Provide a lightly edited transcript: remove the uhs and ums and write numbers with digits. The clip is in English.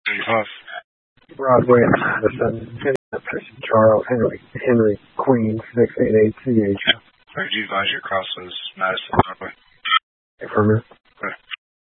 35. Broadway at Madison. Charles Henry Queen 688 CH. Where did you advise your cross was Madison Broadway? Affirmative.